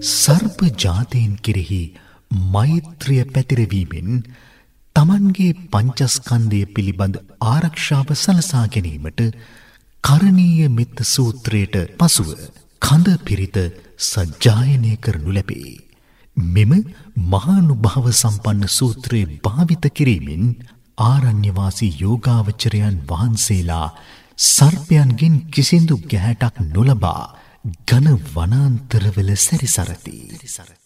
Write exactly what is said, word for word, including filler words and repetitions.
සර්ප ජාතීන් කෙරෙහි මෛත්‍රිය පැතිරවීමෙන් තමන්ගේ පංචස්කන්ධය පිළිබඳ ආරක්ෂාව සලසා ගැනීමට කරණීය මෙත්ත සූත්‍රයට පසුව කඳ පිරිත සජ්ජායනය කරනු ලැබේ. මෙම මහානුභාව සම්පන්න සූත්‍රය භාවිත කිරීමෙන් ආරණ්‍යවාසී යෝගාවචරයන් වහන්සේලා සර්පයන්ගෙන් කිසිදු ගැහැටක් නොලබා ඝන වනාන්තරවල සැරිසරති.